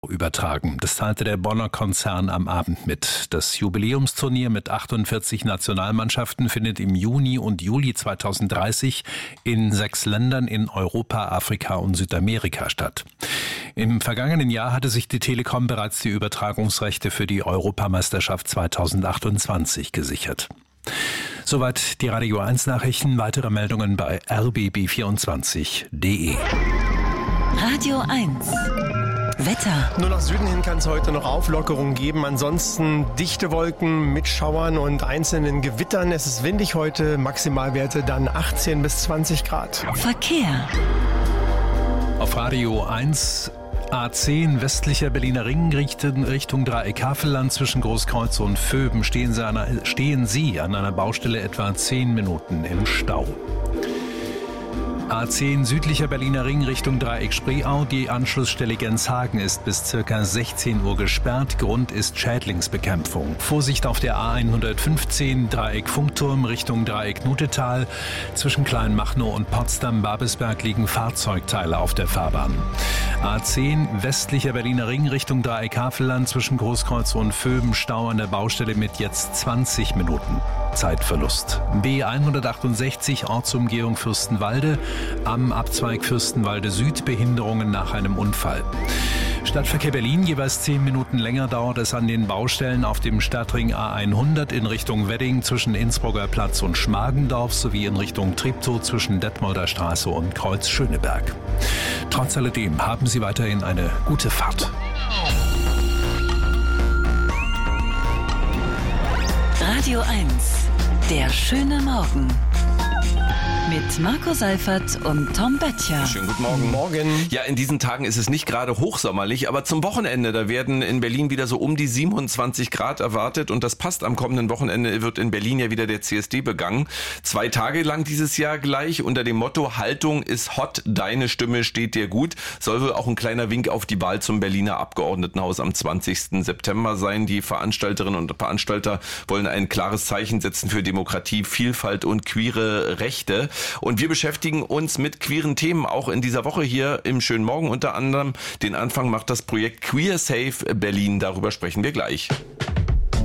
übertragen. Das teilte der Bonner Konzern am Abend mit. Das Jubiläumsturnier mit 48 Nationalmannschaften findet im Juni und Juli 2030 in 6 Ländern in Europa, Afrika und Südamerika statt. Im vergangenen Jahr hatte sich die Telekom bereits die Übertragungsrechte für die Europameisterschaft 2028 gesichert. Soweit die Radio 1 Nachrichten. Weitere Meldungen bei rbb24.de. Radio 1 Wetter. Nur nach Süden hin kann es heute noch Auflockerungen geben. Ansonsten dichte Wolken mit Schauern und einzelnen Gewittern. Es ist windig heute. Maximalwerte dann 18 bis 20 Grad. Verkehr. Auf Radio 1 A10 westlicher Berliner Ring Richtung Dreieck Havelland zwischen Großkreuz und Vöben stehen Sie an einer Baustelle etwa 10 Minuten im Stau. A10 südlicher Berliner Ring Richtung Dreieck Spreeau. Die Anschlussstelle Genshagen ist bis ca. 16 Uhr gesperrt. Grund ist Schädlingsbekämpfung. Vorsicht auf der A115 Dreieck Funkturm Richtung Dreieck Nutetal. Zwischen Kleinmachnow und Potsdam-Babelsberg liegen Fahrzeugteile auf der Fahrbahn. A10 westlicher Berliner Ring Richtung Dreieck Havelland zwischen Großkreuz und Vöben. Stau an der Baustelle mit jetzt 20 Minuten Zeitverlust. B168 Ortsumgehung Fürstenwalde. Am Abzweig Fürstenwalde Süd Behinderungen nach einem Unfall. Stadtverkehr Berlin, jeweils 10 Minuten länger dauert es an den Baustellen auf dem Stadtring A100 in Richtung Wedding zwischen Innsbrucker Platz und Schmargendorf sowie in Richtung Treptow zwischen Detmolder Straße und Kreuz Schöneberg. Trotz alledem haben Sie weiterhin eine gute Fahrt. Radio 1, der schöne Morgen. Mit Marco Seifert und Tom Böttcher. Schönen guten Morgen. Morgen. Ja, in diesen Tagen ist es nicht gerade hochsommerlich, aber zum Wochenende, da werden in Berlin wieder so um die 27 Grad erwartet und das passt. Am kommenden Wochenende wird in Berlin ja wieder der CSD begangen. 2 Tage lang dieses Jahr gleich unter dem Motto Haltung ist hot, deine Stimme steht dir gut. Soll wohl auch ein kleiner Wink auf die Wahl zum Berliner Abgeordnetenhaus am 20. September sein. Die Veranstalterinnen und Veranstalter wollen ein klares Zeichen setzen für Demokratie, Vielfalt und queere Rechte. Und wir beschäftigen uns mit queeren Themen auch in dieser Woche hier im schönen Morgen. Unter anderem den Anfang macht das Projekt Queer Safe Berlin. Darüber sprechen wir gleich.